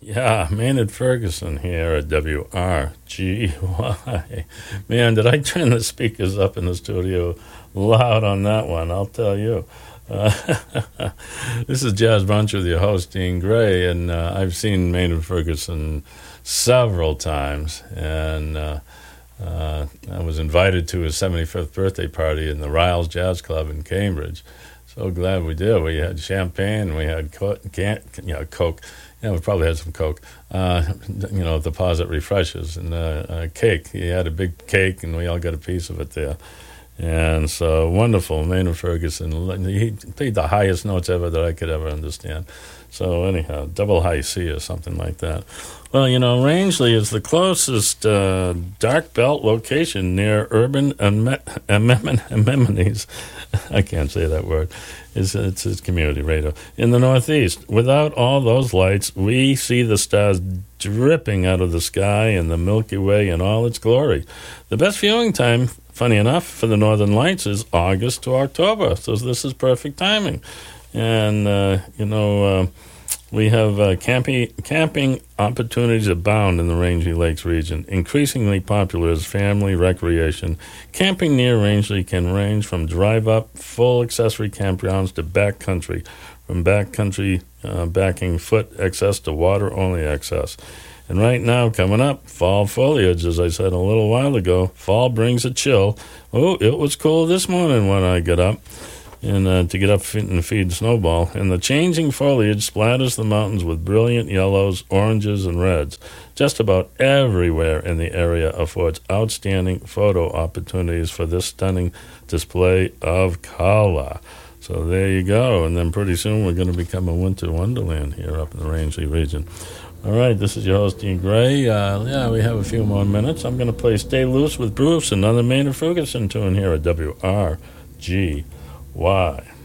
Yeah, Maynard Ferguson here at WRGY. Man, did I turn the speakers up in the studio loud on that one? I'll tell you. Uh, this is Jazz Brunch with your host, Dean Gray, and I've seen Maynard Ferguson several times, and I was invited to his 75th birthday party in the Riles Jazz Club in Cambridge. So glad we did. We had champagne, we had Coke. Yeah, we probably had some Coke. Deposit refreshes and cake. He had a big cake, and we all got a piece of it there. And so wonderful, Maynard Ferguson. He played the highest notes ever that I could ever understand. So anyhow, double high C or something like that. Well, Rangeley is the closest dark belt location near urban anemones. I can't say that word. It's his community radio in the Northeast. Without all those lights, we see the stars dripping out of the sky and the Milky Way in all its glory. The best viewing time, funny enough, for the Northern Lights is August to October. So this is perfect timing. And, we have camping opportunities abound in the Rangeley Lakes region. Increasingly popular as family recreation, camping near Rangeley can range from drive-up, full accessory campgrounds to backcountry, from backcountry backing foot access to water-only access. And right now, coming up, fall foliage, as I said a little while ago. Fall brings a chill. Oh, it was cool this morning when I got up. And to get up and feed Snowball. And the changing foliage splatters the mountains with brilliant yellows, oranges, and reds. Just about everywhere in the area affords outstanding photo opportunities for this stunning display of color. So there you go. And then pretty soon we're going to become a winter wonderland here up in the Rangeley region. All right, this is your host, Dean Gray. We have a few more minutes. I'm going to play Stay Loose with Bruce, another Maynard Ferguson tune here at WRG. Why?